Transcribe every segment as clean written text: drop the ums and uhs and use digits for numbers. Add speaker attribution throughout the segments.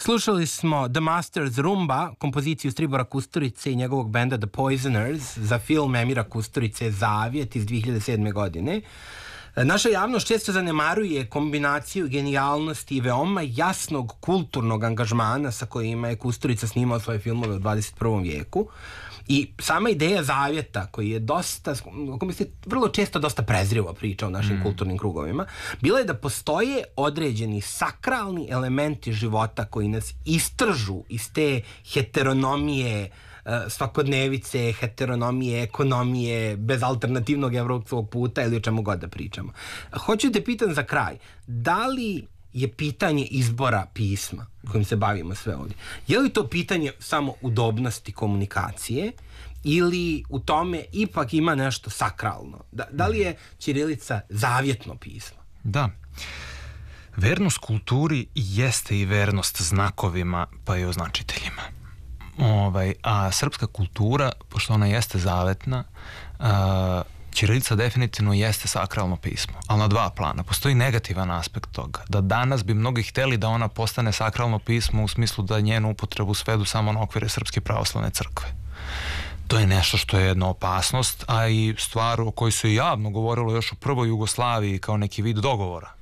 Speaker 1: Slušali smo The Masters Rumba, kompoziciju Stribora Kusturice i njegovog benda The Poisoners za film Emira Kusturice Zavjet iz 2007. godine. Naša javnost često zanemaruje kombinaciju genijalnosti i veoma jasnog kulturnog angažmana sa kojima je Kusturica snimao svoje filmove u 21. vijeku. I sama ideja zavjeta, koji je dosta, o kome se vrlo često dosta prezrivo priča u našim kulturnim krugovima, bila je da postoje određeni sakralni elementi života koji nas istržu iz te heteronomije svakodnevice, heteronomije, ekonomije, bez alternativnog evropskog puta ili o čemu god da pričamo. Hoću te pitam za kraj, da li je pitanje izbora pisma kojim se bavimo sve ovdje, je li to pitanje samo udobnosti komunikacije ili u tome ipak ima nešto sakralno? Da li je ćirilica zavjetno pismo?
Speaker 2: Da. Vernost kulturi jeste i vernost znakovima pa i označiteljima. A srpska kultura, pošto ona jeste zavetna, ćirilica definitivno jeste sakralno pismo, ali na dva plana. Postoji negativan aspekt toga, da danas bi mnogi hteli da ona postane sakralno pismo u smislu da njenu upotrebu svedu samo na okvire Srpske pravoslavne crkve. To je nešto što je jedna opasnost, a i stvar o kojoj se javno govorilo još u prvoj Jugoslaviji kao neki vid dogovora.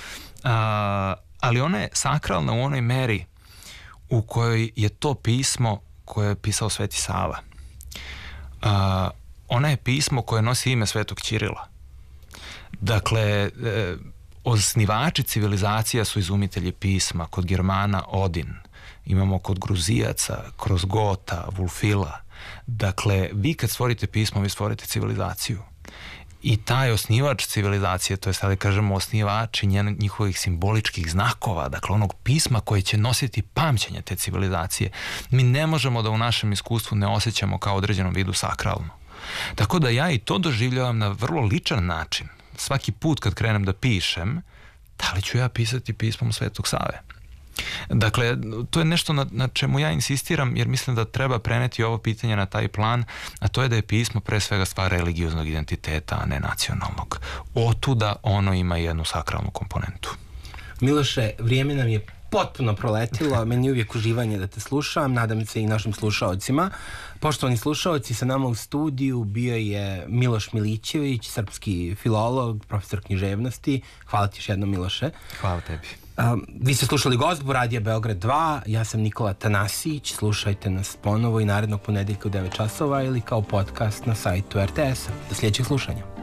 Speaker 2: Ali ona je sakralna u onoj meri u kojoj je to pismo koje je pisao Sveti Sava. Ona je pismo koje nosi ime Svetog Ćirila. Dakle, osnivači civilizacija su izumitelji pisma. Kod Germana Odin, imamo kod Gruzijaca, kroz Gota, Vulfila. Dakle, vi kad stvorite pismo, vi stvorite civilizaciju. I taj osnivač civilizacije, to je sada kažemo osnivači njihovih simboličkih znakova, dakle onog pisma koje će nositi pamćenje te civilizacije, mi ne možemo da u našem iskustvu ne osjećamo kao određenom vidu sakralno. Tako da ja i to doživljavam na vrlo ličan način. Svaki put kad krenem da pišem, da li ću ja pisati pismom Svetog Save? Dakle, to je nešto na čemu ja insistiram, jer mislim da treba preneti ovo pitanje na taj plan, a to je da je pismo pre svega stvar religioznog identiteta, a ne nacionalnog. Otuda ono ima jednu sakralnu komponentu.
Speaker 1: Miloše, vrijeme nam je potpuno proletilo, meni je uvijek uživanje da te slušam, nadam se i našim slušaocima. Poštovani slušaoci, sa nama u studiju bio je Miloš Milićević, srpski filolog, profesor književnosti. Hvala ti još jednom, Miloše.
Speaker 2: Hvala tebi.
Speaker 1: Vi ste slušali Gozbu Radija Beograd 2, ja sam Nikola Tanasić, slušajte nas ponovo i narednog ponedeljka u 9 časova ili kao podcast na sajtu RTS-a. Do sljedećeg slušanja.